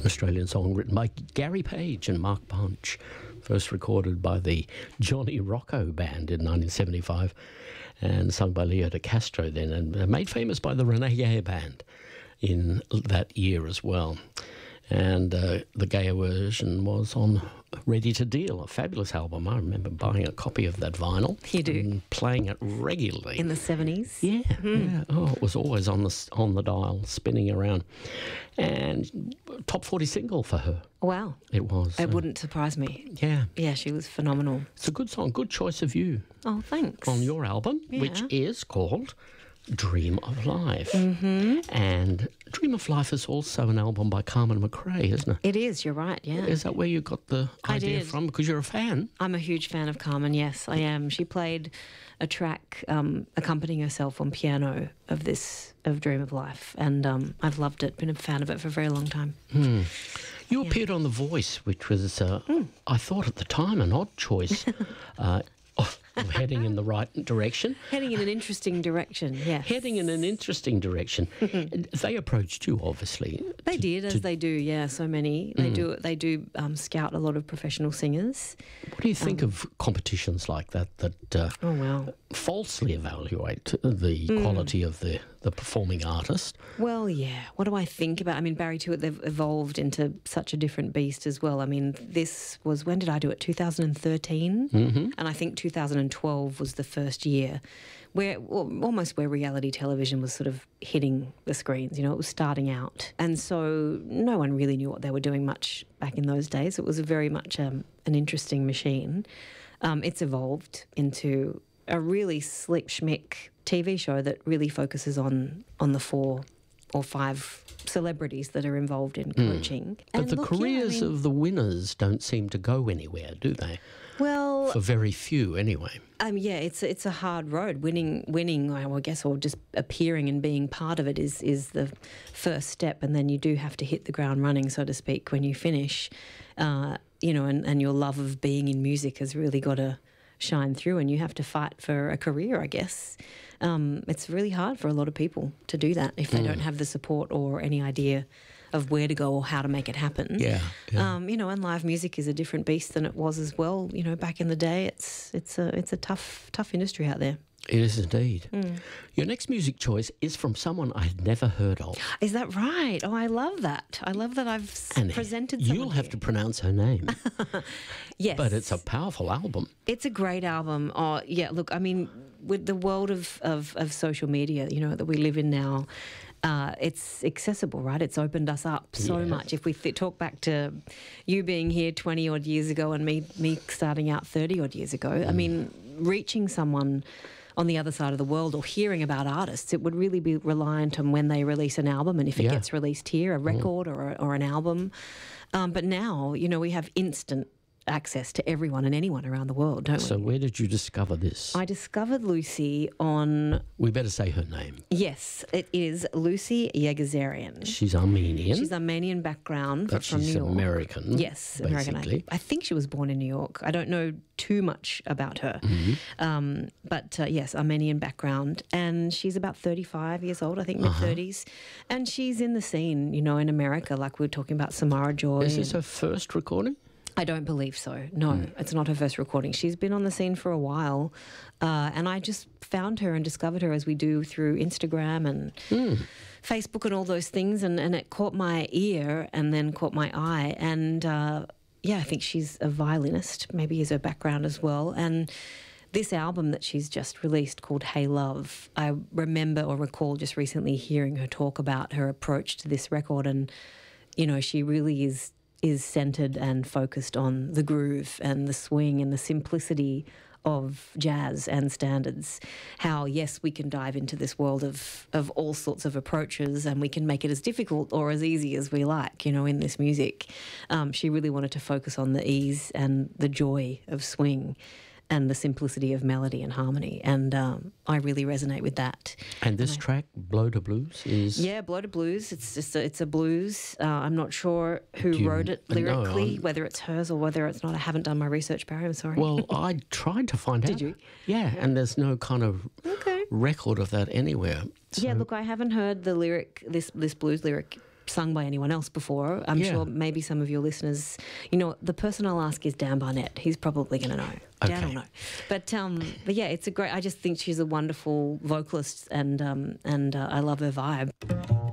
Australian song written by Gary Page and Mark Bunch, first recorded by the Johnny Rocco Band in 1975 and sung by Leo De Castro then, and made famous by the Rene Gaye Band in that year as well. And the Gaye version was on Ready to Deal, a fabulous album. I remember buying a copy of that vinyl. You do? And playing it regularly. In the 70s? Yeah, yeah. Oh, it was always on the dial, spinning around. And top 40 single for her. Wow. It was. It wouldn't surprise me. Yeah. Yeah, she was phenomenal. It's a good song, good choice of you. Oh, thanks. On your album, Yeah. which is called Dream of Life. Mm-hmm. And Dream of Life is also an album by Carmen McRae, isn't it? It is, you're right, yeah. Is that where you got the idea from? Because you're a fan. I'm a huge fan of Carmen, yes, I am. She played a track accompanying herself on piano of Dream of Life, and I've loved it, been a fan of it for a very long time. You appeared on The Voice, which was, I thought at the time, an odd choice. Heading in the right direction. Heading in an interesting direction, yes. Heading in an interesting direction. They approached you, obviously. They did, as they do, yeah, so many. They do scout a lot of professional singers. What do you think of competitions like that Oh, wow. falsely evaluate the quality of the performing artist? Well, yeah. What do I think about? I mean, Barry Tuitt, they've evolved into such a different beast as well. I mean, this was, when did I do it? 2013? Mm-hmm. And I think 2012 was the first year where almost where reality television was sort of hitting the screens. You know, it was starting out. And so no one really knew what they were doing much back in those days. It was very much an interesting machine. It's evolved into a really slick schmick TV show that really focuses on the 4 or 5 celebrities that are involved in coaching. But And the look, careers of the winners don't seem to go anywhere, do they? Well, For very few, anyway. yeah, it's a hard road. Winning, I guess, or just appearing and being part of it is the first step, and then you do have to hit the ground running, so to speak, when you finish. You know, and your love of being in music has really got to shine through, and you have to fight for a career, I guess. It's really hard for a lot of people to do that if they don't have the support or any idea of where to go or how to make it happen. Yeah. You know, and live music is a different beast than it was as well. You know, back in the day, it's a tough industry out there. It is indeed. Your next music choice is from someone I had never heard of. Is that right? Oh, I love that. I love that I've presented someone You'll have to pronounce her name. Yes. But it's a powerful album. It's a great album. Oh, yeah, look, I mean, with the world of social media, you know, that we live in now, it's accessible, right? It's opened us up so much. If we talk back to you being here 20-odd years ago and me starting out 30-odd years ago, I mean, reaching someone on the other side of the world or hearing about artists, it would really be reliant on when they release an album and if it gets released here, a record or an album. But now, you know, we have instant access to everyone and anyone around the world, don't we? So where did you discover this? I discovered Lucy on... We better say her name. Yes, it is Lucy Yegizarian. She's Armenian. She's Armenian background, but from she's New York. American. Yes, basically. American. I think she was born in New York. I don't know too much about her. But yes, Armenian background. And she's about 35 years old, I think, mid-30s. And she's in the scene, you know, in America, like we were talking about Samara Joy. Is this her first recording? I don't believe so. No, it's not her first recording. She's been on the scene for a while. And I just found her and discovered her as we do through Instagram and Facebook and all those things. And it caught my ear and then caught my eye. And I think she's a violinist, maybe is her background as well. And this album that she's just released called Hey Love, I remember or recall just recently hearing her talk about her approach to this record. And, you know, she really is centred and focused on the groove and the swing and the simplicity of jazz and standards. How, yes, we can dive into this world of all sorts of approaches and we can make it as difficult or as easy as we like, you know, in this music. She really wanted to focus on the ease and the joy of swing and the simplicity of melody and harmony. And I really resonate with that. And this track, Blow to Blues, is... Yeah, Blow to Blues. It's a blues. I'm not sure who wrote it lyrically, whether it's hers or whether it's not. I haven't done my research, Barry, I'm sorry. Well, I tried to find out. Did you? Yeah, and there's no kind of record of that anywhere. So, yeah, look, I haven't heard the lyric, this blues lyric sung by anyone else before. I'm sure maybe some of your listeners, the person I'll ask is Dan Barnett. He's probably going to know. Okay. Dan will know. But yeah, it's a great. I just think she's a wonderful vocalist, and I love her vibe.